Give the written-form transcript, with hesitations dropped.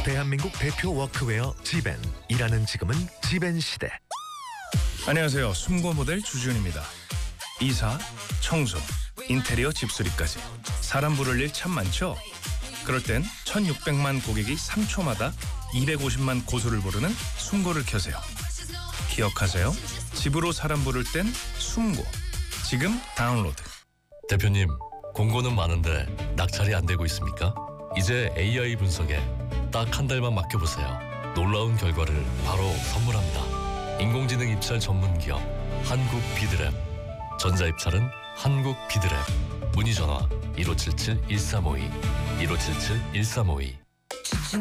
대한민국 대표 워크웨어 지벤. 일하는 지금은 지벤 시대. 안녕하세요. 숨고 모델 주지훈입니다. 이사, 청소, 인테리어 집수리까지 사람 부를 일 참 많죠? 그럴 땐 1600만 고객이 3초마다 250만 고소를 부르는 숨고를 켜세요. 기억하세요. 집으로 사람 부를 땐 숨고. 지금 다운로드. 대표님, 공고는 많은데 낙찰이 안 되고 있습니까? 이제 AI 분석에 딱 한 달만 맡겨보세요. 놀라운 결과를 바로 선물합니다. 인공지능 입찰 전문 기업 한국 비드랩. 전자입찰은 한국 비드랩. 문의 전화 1577-1352 1577-1352.